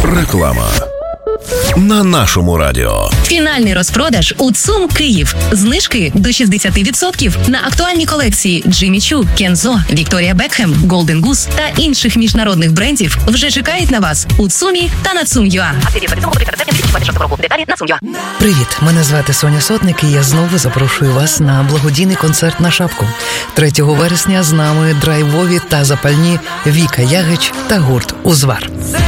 Реклама. На нашому радіо. Фінальний розпродаж у ЦУМ Київ. Знижки до 60% на актуальні колекції Джиммі Чу, Кензо, Вікторія Бекхем, Голден Гус та інших міжнародних брендів вже чекають на вас у ЦУМі та на ЦУМ.ua. Деталі на ЦУМ.ua. Привіт, мене звати Соня Сотник, і я знову запрошую вас на благодійний концерт на шапку. 3 вересня з нами драйвові та запальні Віка Ягич та гурт «Узвар».